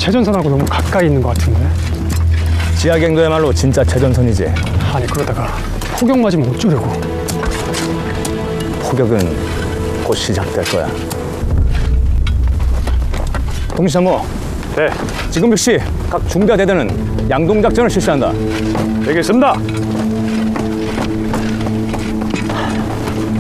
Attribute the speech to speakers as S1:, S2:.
S1: 최전선하고 너무 가까이 있는 것 같은데.
S2: 지하경도야말로 진짜 최전선이지.
S1: 아니 그러다가 폭격 맞으면 어쩌려고.
S2: 포격은 곧 시작될 거야. 동시参谋.
S1: 네,
S2: 지금 즉시 각 중대대대는 양동작전을 실시한다.
S1: 알겠습니다.